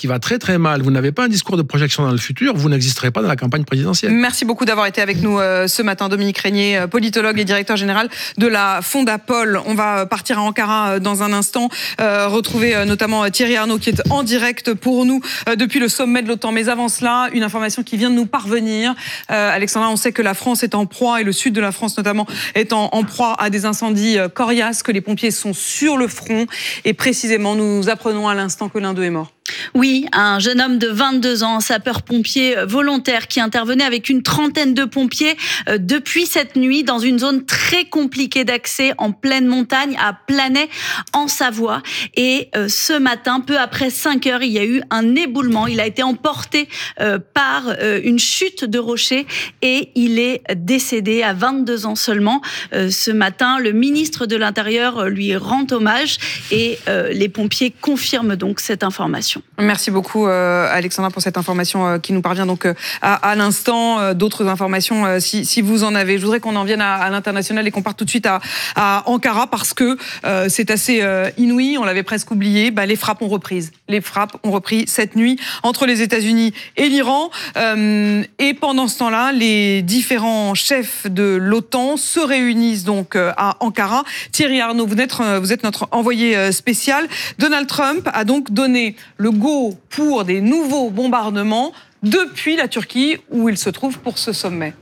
qui va très très mal, vous n'avez pas un discours de projection dans le futur, vous n'existerez pas dans la campagne présidentielle. Merci beaucoup d'avoir été avec nous ce matin, Dominique Régnier, politologue et directeur général de la Fondapol. On va partir à Ankara dans un instant, retrouver notamment Thierry Arnaud qui est en direct pour nous depuis le sommet de l'OTAN. Mais avant cela, une information qui vient de nous parvenir. Alexandra, on sait que la France est en proie, et le sud de la France notamment, est en proie à des incendies coriaces, que les pompiers sont sur le front. Et précisément, nous apprenons à l'instant que l'un d'eux est mort. Oui, un jeune homme de 22 ans, sapeur-pompier volontaire, qui intervenait avec une trentaine de pompiers depuis cette nuit dans une zone très compliquée d'accès en pleine montagne à Planay en Savoie. Et ce matin, peu après 5 heures, il y a eu un éboulement. Il a été emporté par une chute de rocher et il est décédé à 22 ans seulement. Ce matin, le ministre de l'Intérieur lui rend hommage et les pompiers confirment donc cette information. Merci beaucoup Alexandra pour cette information qui nous parvient donc à l'instant. D'autres informations si vous en avez. Je voudrais qu'on en vienne à l'international et qu'on parte tout de suite à Ankara parce que c'est assez inouï, on l'avait presque oublié. Les frappes ont repris. Les frappes ont repris cette nuit entre les États-Unis et l'Iran. Et pendant ce temps-là, les différents chefs de l'OTAN se réunissent donc à Ankara. Thierry Arnaud, vous êtes notre envoyé spécial. Donald Trump a donc donné le go pour des nouveaux bombardements depuis la Turquie où il se trouve pour ce sommet.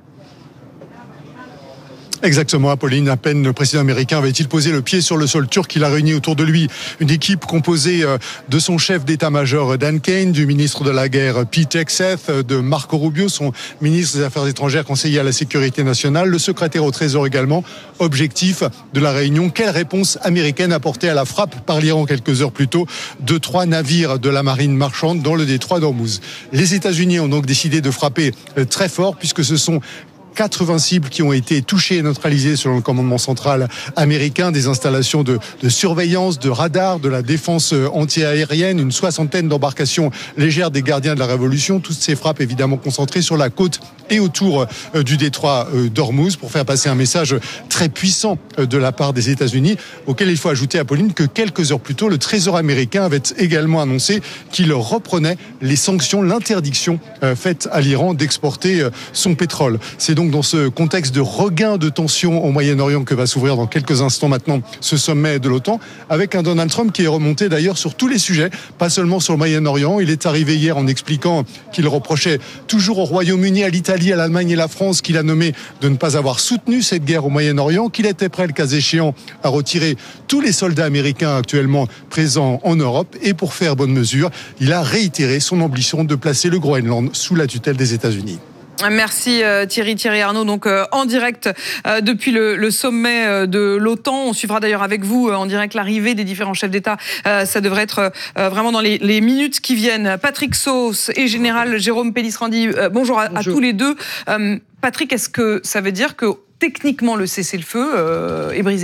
Exactement, Apolline. À peine le président américain avait-il posé le pied sur le sol turc, il a réuni autour de lui une équipe composée de son chef d'état-major Dan Kane, du ministre de la guerre Pete Hegseth, de Marco Rubio, son ministre des Affaires étrangères, conseiller à la sécurité nationale, le secrétaire au Trésor également. Objectif de la réunion, quelle réponse américaine apportée à la frappe par l'Iran quelques heures plus tôt de 3 navires de la marine marchande dans le détroit d'Ormuz. Les États-Unis ont donc décidé de frapper très fort puisque ce sont 80 cibles qui ont été touchées et neutralisées selon le commandement central américain, des installations de surveillance, de radars, de la défense anti-aérienne, une 60aine d'embarcations légères des gardiens de la Révolution, toutes ces frappes évidemment concentrées sur la côte et autour du détroit d'Ormuz pour faire passer un message très puissant de la part des États-Unis, auquel il faut ajouter, Apolline, que quelques heures plus tôt, le Trésor américain avait également annoncé qu'il reprenait les sanctions, l'interdiction faite à l'Iran d'exporter son pétrole. C'est donc dans ce contexte de regain de tension au Moyen-Orient que va s'ouvrir dans quelques instants maintenant ce sommet de l'OTAN, avec un Donald Trump qui est remonté d'ailleurs sur tous les sujets, pas seulement sur le Moyen-Orient. Il est arrivé hier en expliquant qu'il reprochait toujours au Royaume-Uni, à l'Italie, à l'Allemagne et la France qu'il a nommé de ne pas avoir soutenu cette guerre au Moyen-Orient, qu'il était prêt, le cas échéant, à retirer tous les soldats américains actuellement présents en Europe. Et pour faire bonne mesure, il a réitéré son ambition de placer le Groenland sous la tutelle des États-Unis. Merci Thierry Arnaud, donc en direct depuis le sommet de l'OTAN. On suivra d'ailleurs avec vous en direct l'arrivée des différents chefs d'État. Ça devrait être vraiment dans les minutes qui viennent. Patrick Sauce et général Jérôme Pellistrandi, bonjour à tous les deux. Patrick, est-ce que ça veut dire que techniquement le cessez-le-feu est brisé ?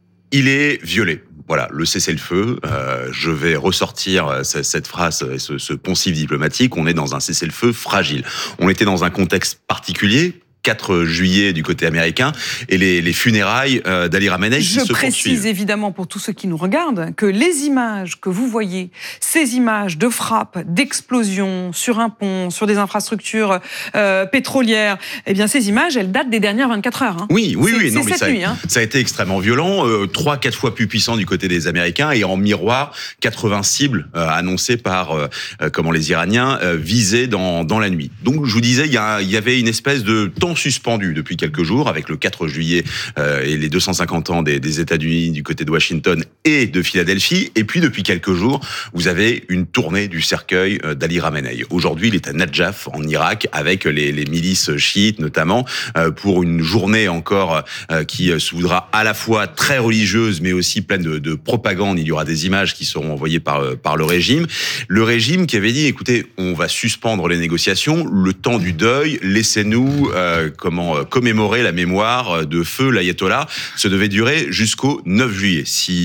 Il est violé. Voilà, le cessez-le-feu, je vais ressortir cette phrase, ce poncif diplomatique, on est dans un cessez-le-feu fragile. On était dans un contexte particulier, 4 juillet du côté américain, et les funérailles d'Ali Khamenei qui se poursuivent. Je précise évidemment pour tous ceux qui nous regardent que les images que vous voyez, ces images de frappes, d'explosions sur un pont, sur des infrastructures pétrolières, eh bien ces images, elles datent des dernières 24 heures. Hein. Oui, non, mais ça a été extrêmement violent, 3-4 fois plus puissant du côté des Américains, et en miroir, 80 cibles annoncées par les Iraniens visées dans la nuit. Donc je vous disais, il y avait une espèce de temps suspendu depuis quelques jours avec le 4 juillet et les 250 ans des États-Unis du côté de Washington et de Philadelphie. Et puis depuis quelques jours, vous avez une tournée du cercueil d'Ali Khamenei. Aujourd'hui, il est à Nadjaf en Irak avec les milices chiites notamment pour une journée encore qui se voudra à la fois très religieuse mais aussi pleine de propagande. Il y aura des images qui seront envoyées par le régime. Le régime qui avait dit, écoutez, on va suspendre les négociations, le temps du deuil, laissez-nous commémorer la mémoire de feu l'ayatollah. Ça devait durer jusqu'au 9 juillet.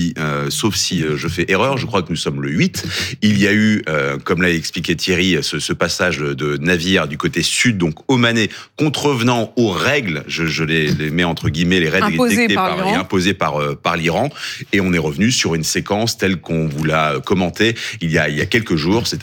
Sauf si je fais erreur, je crois que nous sommes le 8. Il y a eu, comme l'a expliqué Thierry, ce passage de navire du côté sud, donc omanais, contrevenant aux règles, je les mets entre guillemets, les règles imposées par l'Iran. Et on est revenu sur une séquence telle qu'on vous l'a commenté il y a quelques jours. C'est